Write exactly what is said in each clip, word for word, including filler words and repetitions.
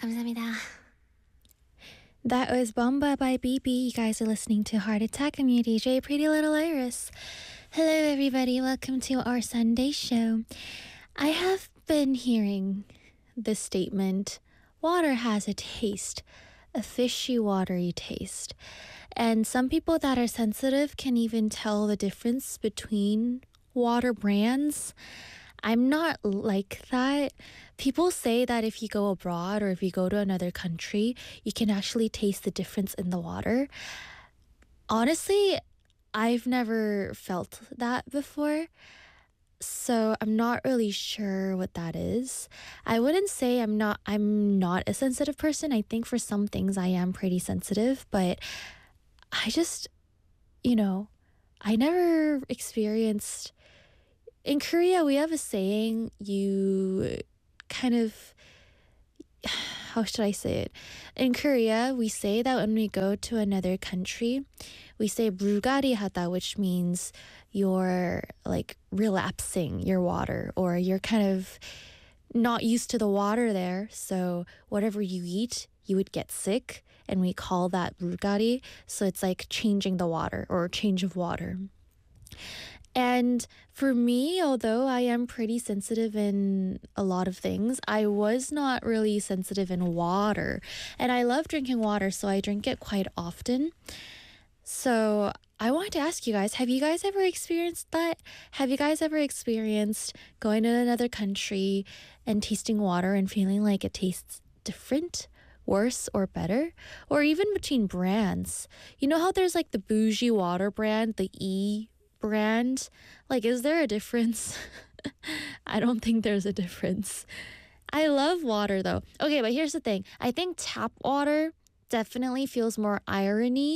감사합니다. That was Bomba by B B. You guys are listening to Heart Attack. I'm your D J, Pretty Little Iris. Hello, everybody. Welcome to our Sunday show. I have been hearing the statement, water has a taste, a fishy, watery taste. And some people that are sensitive can even tell the difference between water brands. I'm not like that. People say that if you go abroad or if you go to another country, you can actually taste the difference in the water. Honestly, I've never felt that before. So I'm not really sure what that is. I wouldn't say I'm not I'm not a sensitive person. I think for some things I am pretty sensitive, but I just, you know, I never experienced. In Korea, we have a saying, you kind of, how should I say it? In Korea, we say that when we go to another country, we say 물갈이 하다, which means you're like relapsing your water, or you're kind of not used to the water there. So whatever you eat, you would get sick, and we call that 물갈이. So it's like changing the water or change of water. And for me, although I am pretty sensitive in a lot of things, I was not really sensitive in water. And I love drinking water, so I drink it quite often. So I wanted to ask you guys, have you guys ever experienced that? Have you guys ever experienced going to another country and tasting water and feeling like it tastes different, worse, or better? Or even between brands. You know how there's like the bougie water brand, the E brand? Like, is there a difference? I don't think there's a difference. I love water though. Okay, but here's the thing. I think tap water definitely feels more irony.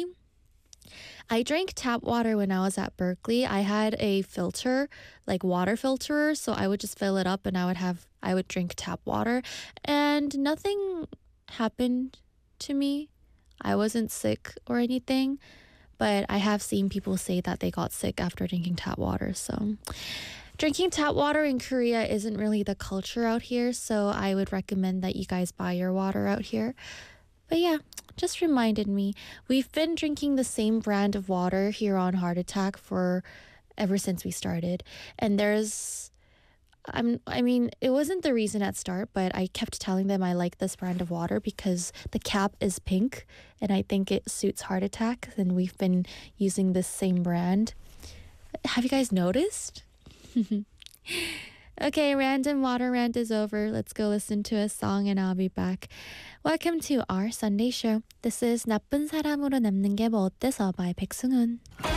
I drank tap water when I was at Berkeley. I had a filter, like water filterer, so I would just fill it up and I would have I would drink tap water, and nothing happened to me. I wasn't sick or anything. But I have seen people say that they got sick after drinking tap water. So drinking tap water in Korea isn't really the culture out here. So I would recommend that you guys buy your water out here. But yeah, just reminded me. We've been drinking the same brand of water here on Heart Attack for ever since we started. And there's... I'm, I mean, it wasn't the reason at start, but I kept telling them I like this brand of water because the cap is pink and I think it suits Heart Attack, and we've been using this same brand. Have you guys noticed? Okay, random water rant is over. Let's go listen to a song and I'll be back. Welcome to our Sunday show. This is 나쁜 사람으로 남는 게 뭐 어때서 by 백승훈.